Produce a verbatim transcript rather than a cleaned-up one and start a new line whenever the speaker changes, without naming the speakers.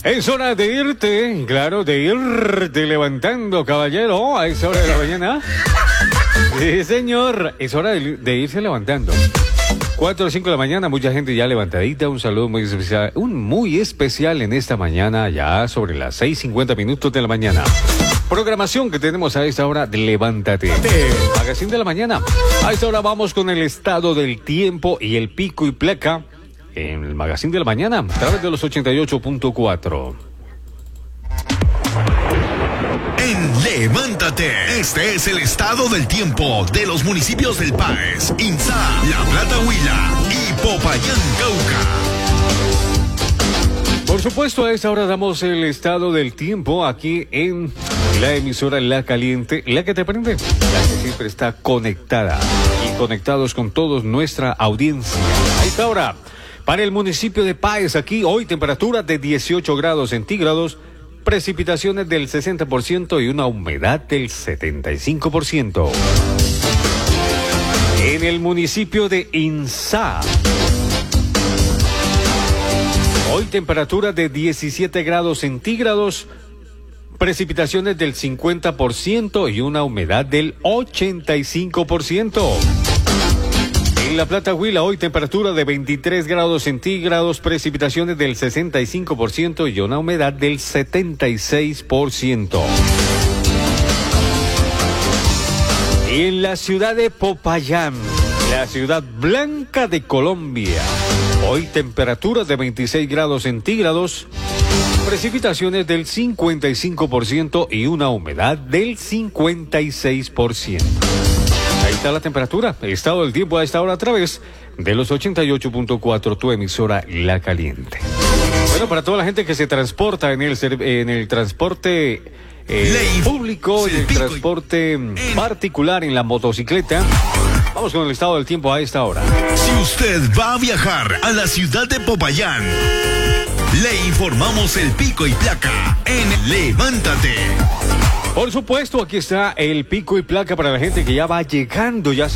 Es hora de irte, claro, de irte levantando, caballero, a esa hora de la mañana. Sí, señor, es hora de, de irse levantando. cuatro o cinco de la mañana, mucha gente ya levantadita. Un saludo muy especial, un muy especial en esta mañana, ya sobre las seis cincuenta minutos de la mañana. Programación que tenemos a esta hora de Levántate. Magazine de la mañana. A esta hora vamos con el estado del tiempo y el pico y placa en el Magazine de la mañana a través de los ochenta y ocho punto cuatro.
En Levántate, este es el estado del tiempo de los municipios del Páez, Inzá, La Plata, Huila y Popayán, Cauca.
Por supuesto, a esta hora damos el estado del tiempo aquí en la emisora La Caliente, la que te prende, la que siempre está conectada y conectados con todos nuestra audiencia. A esta hora, para el municipio de Páez, aquí hoy temperatura de dieciocho grados centígrados, precipitaciones del sesenta por ciento y una humedad del setenta y cinco por ciento. En el municipio de Inzá, hoy temperatura de diecisiete grados centígrados, precipitaciones del cincuenta por ciento y una humedad del ochenta y cinco por ciento. En La Plata, Huila, hoy temperatura de veintitrés grados centígrados, precipitaciones del sesenta y cinco por ciento y una humedad del setenta y seis por ciento. Y en la ciudad de Popayán, la ciudad blanca de Colombia, hoy temperatura de veintiséis grados centígrados, precipitaciones del cincuenta y cinco por ciento y una humedad del cincuenta y seis por ciento. Ahí está la temperatura, estado del tiempo a esta hora a través de los ochenta y ocho punto cuatro, tu emisora La Caliente. Bueno, para toda la gente que se transporta en el, en el transporte eh, público, en el transporte particular, en la motocicleta, vamos con el estado del tiempo a esta hora.
Si usted va a viajar a la ciudad de Popayán, le informamos el pico y placa en Levántate.
Por supuesto, aquí está el pico y placa para la gente que ya va llegando, ya